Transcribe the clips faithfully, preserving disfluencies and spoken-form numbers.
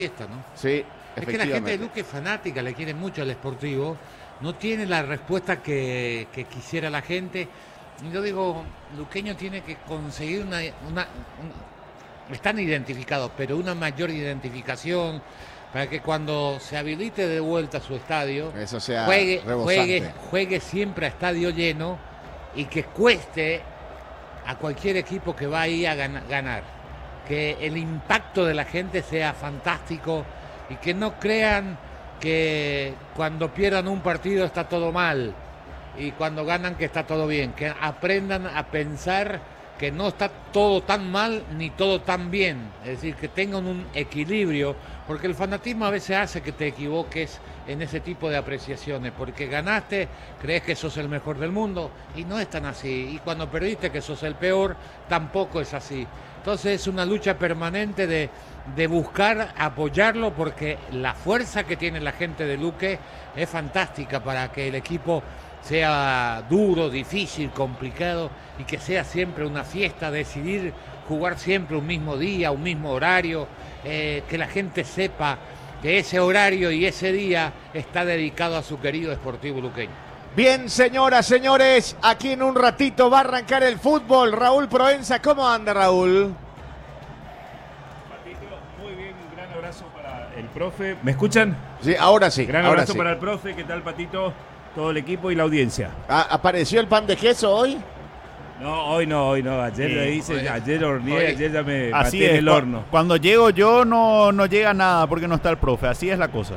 fiesta, ¿no? Sí, es que la gente de Luque es fanática, le quiere mucho al Sportivo, no tiene la respuesta que, que quisiera la gente. Yo digo, Luqueño tiene que conseguir una, una, una... Están identificados, pero una mayor identificación para que cuando se habilite de vuelta su estadio, eso sea juegue, juegue, juegue siempre a estadio lleno y que cueste a cualquier equipo que va ahí a ganar. Que el impacto de la gente sea fantástico y que no crean que cuando pierdan un partido está todo mal y cuando ganan que está todo bien, que aprendan a pensar que no está todo tan mal ni todo tan bien, es decir, que tengan un equilibrio, porque el fanatismo a veces hace que te equivoques en ese tipo de apreciaciones, porque ganaste, crees que sos el mejor del mundo y no es tan así, y cuando perdiste que sos el peor, tampoco es así. Entonces es una lucha permanente de, de buscar apoyarlo, porque la fuerza que tiene la gente de Luque es fantástica para que el equipo sea duro, difícil, complicado y que sea siempre una fiesta, decidir jugar siempre un mismo día, un mismo horario, eh, que la gente sepa que ese horario y ese día está dedicado a su querido Sportivo Luqueño. Bien, señoras, señores, aquí en un ratito va a arrancar el fútbol. Raúl Proenza, ¿cómo anda, Raúl? Patito, muy bien, un gran abrazo para el profe. ¿Me escuchan? Sí, ahora sí. Gran ahora abrazo sí. para el profe, ¿qué tal, Patito? Todo el equipo y la audiencia. ¿Apareció el pan de queso hoy? No, hoy no, hoy no. Ayer Sí, lo hice, hoy, ayer horneé, hoy, ayer ya me así maté es, en el horno. Cuando llego yo no, no llega nada porque no está el profe, así es la cosa.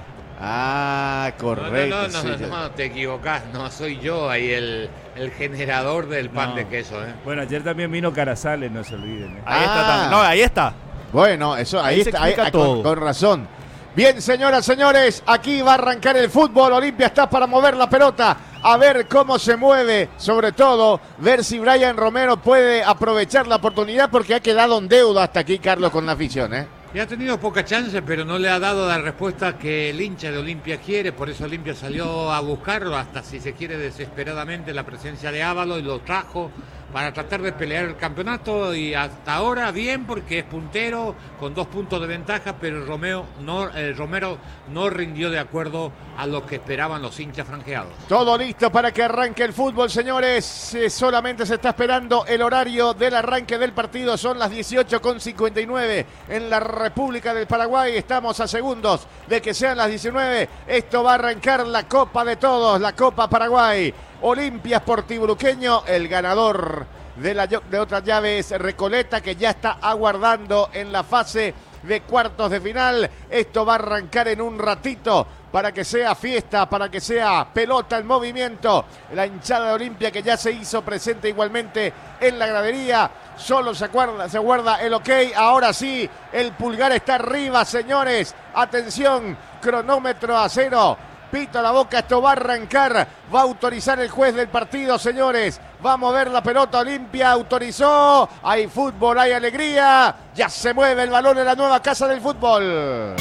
Ah, correcto. No, no, no, sí, no, sí. no, te equivocás, no soy yo ahí el, el generador del pan No. de queso. ¿eh? Bueno, ayer también vino Carazales, no se olviden. ¿eh? Ahí Ah. está también. No, ahí está. Bueno, eso ahí, Ahí se está, ahí- explica ah, con, todo. con razón. Bien, señoras, señores, aquí va a arrancar el fútbol. Olimpia está para mover la pelota, a ver cómo se mueve, sobre todo ver si Brian Romero puede aprovechar la oportunidad, porque ha quedado en deuda hasta aquí, Carlos, con la afición, ¿eh? Y ha tenido poca chance, pero no le ha dado la respuesta que el hincha de Olimpia quiere, por eso Olimpia salió a buscarlo, hasta si se quiere desesperadamente, la presencia de Ávalo, y lo trajo para tratar de pelear el campeonato, y hasta ahora bien, porque es puntero, con dos puntos de ventaja, pero Romeo no, eh, Romero no rindió de acuerdo a lo que esperaban los hinchas franjeados. Todo listo para que arranque el fútbol, señores. Eh, solamente se está esperando el horario del arranque del partido. Son las dieciocho con cincuenta y nueve en la República del Paraguay. Estamos a segundos de que sean las diecinueve. Esto va a arrancar la Copa de Todos, la Copa Paraguay. Olimpia Sportivo Luqueño, el ganador de, la, de otra llave es Recoleta, que ya está aguardando en la fase de cuartos de final. Esto va a arrancar en un ratito para que sea fiesta, para que sea pelota en movimiento. La hinchada de Olimpia, que ya se hizo presente igualmente en la gradería. Solo se guarda, se guarda el ok. Ahora sí, el pulgar está arriba, señores. Atención, cronómetro a cero. Pito a la boca, esto va a arrancar. Va a autorizar el juez del partido, señores. Va a mover la pelota. Olimpia autorizó. Hay fútbol, hay alegría. Ya se mueve el balón en la nueva casa del fútbol.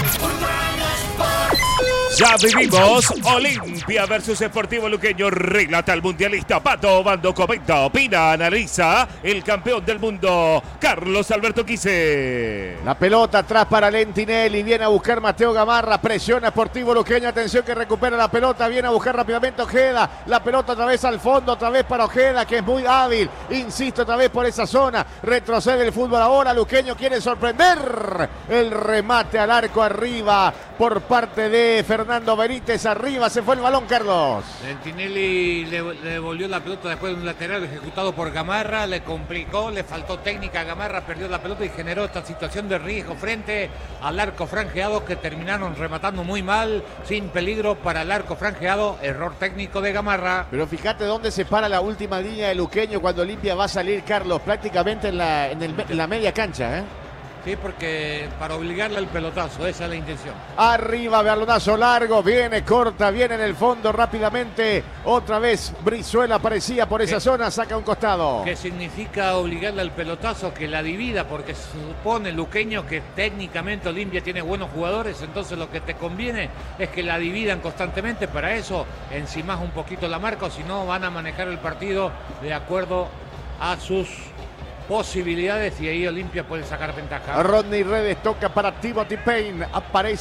Ya vivimos Olimpia versus Sportivo Luqueño. Relata el mundialista Pato Bando, comenta, opina, analiza el campeón del mundo, Carlos Alberto Quise. La pelota atrás para Lentinelli. Viene a buscar Mateo Gamarra. Presiona Sportivo Luqueño. Atención que recupera la pelota. Viene a buscar rápidamente Ojeda. La pelota otra vez al fondo. Otra vez para Ojeda, que es muy hábil. Insisto, otra vez por esa zona. Retrocede el fútbol ahora. Luqueño quiere sorprender. El remate al arco arriba por parte de Fernando Benítez. Arriba se fue el balón, Carlos. Lentinelli le, le devolvió la pelota después de un lateral ejecutado por Gamarra, le complicó, le faltó técnica a Gamarra, perdió la pelota y generó esta situación de riesgo frente al arco franjeado, que terminaron rematando muy mal, sin peligro para el arco franjeado, error técnico de Gamarra. Pero fíjate dónde se para la última línea de Luqueño cuando Olimpia va a salir, Carlos, prácticamente en la, en el, en la media cancha, ¿eh? Sí, porque para obligarle al pelotazo, esa es la intención. Arriba, balonazo largo, viene corta, viene en el fondo rápidamente. Otra vez Brizuela aparecía por esa ¿Qué? zona, saca un costado. ¿Qué significa obligarle al pelotazo? Que la divida, porque se supone Luqueño que técnicamente Olimpia tiene buenos jugadores, entonces lo que te conviene es que la dividan constantemente. Para eso encimás un poquito la marca, o si no van a manejar el partido de acuerdo a sus posibilidades y ahí Olimpia puede sacar ventaja. Rodney Redes toca para Timothy Payne. Aparece